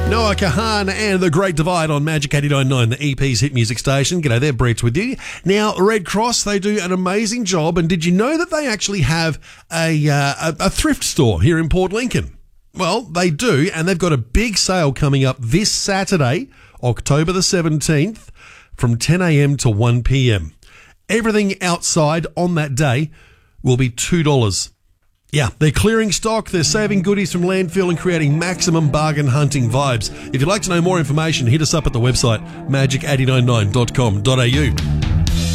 Noah Kahan and The Great Divide on Magic 89.9, the EP's hit music station. G'day there, Brett's with you. Now, Red Cross, they do an amazing job, and did you know that they actually have a thrift store here in Port Lincoln? Well, they do, and they've got a big sale coming up this Saturday, October the 17th, from 10 a.m. to 1 p.m. Everything outside on that day will be $2. Yeah, they're clearing stock, they're saving goodies from landfill and creating maximum bargain hunting vibes. If you'd like to know more information, hit us up at the website magic899.com.au.